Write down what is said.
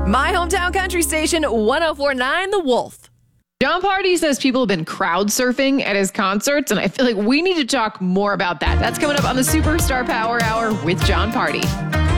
My hometown country station, 104.9 The Wolf. Jon Pardi says people have been crowd surfing at his concerts, and I feel like we need to talk more about that. That's coming up on the Superstar Power Hour with Jon Pardi.